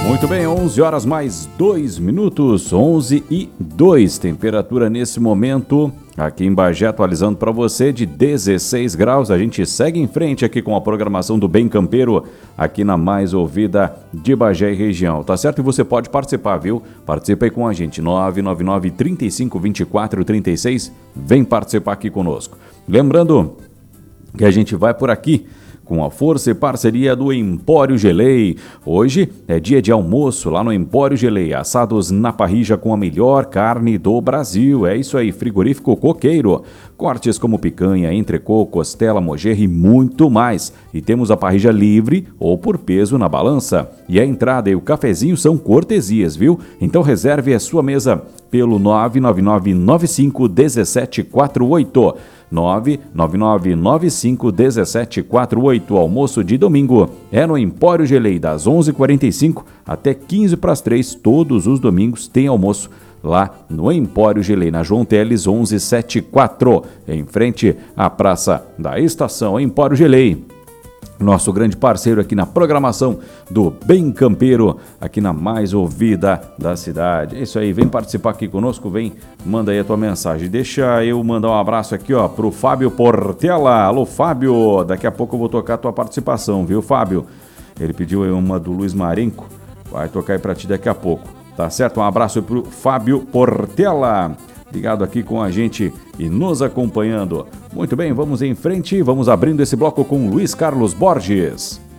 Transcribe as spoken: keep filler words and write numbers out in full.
Muito bem, onze horas mais dois minutos, onze e dois, temperatura nesse momento aqui em Bagé, atualizando para você de dezesseis graus. A gente segue em frente aqui com a programação do Bem Campeiro, aqui na mais ouvida de Bagé e região, tá certo? E você pode participar, viu? Participa aí com a gente, nove nove nove, trinta e cinco, vinte e quatro, trinta e seis, vem participar aqui conosco. Lembrando que a gente vai por aqui com a força e parceria do Empório Gelei. Hoje é dia de almoço lá no Empório Gelei, assados na parrilla com a melhor carne do Brasil. É isso aí, frigorífico Coqueiro. Cortes como picanha, entrecô, costela, mojerra e muito mais. E temos a parrilla livre ou por peso na balança. E a entrada e o cafezinho são cortesias, viu? Então reserve a sua mesa pelo nove nove nove, nove cinco um sete quatro oito. nove nove nove, nove cinco um sete quatro oito. Almoço de domingo é no Empório Gelei, das onze e quarenta e cinco até quinze para as três. Todos os domingos tem almoço lá no Empório Gelei, na João Teles onze setenta e quatro, em frente à Praça da Estação. Empório Gelei, nosso grande parceiro aqui na programação do Bem Campeiro, aqui na mais ouvida da cidade. É isso aí, vem participar aqui conosco, vem, manda aí a tua mensagem. Deixa eu mandar um abraço aqui, ó, pro Fábio Portela. Alô, Fábio, daqui a pouco eu vou tocar a tua participação, viu, Fábio? Ele pediu aí uma do Luiz Marenco, vai tocar aí pra ti daqui a pouco, tá certo? Um abraço pro Fábio Portela, ligado aqui com a gente e nos acompanhando. Muito bem, vamos em frente, vamos abrindo esse bloco com Luiz Carlos Borges.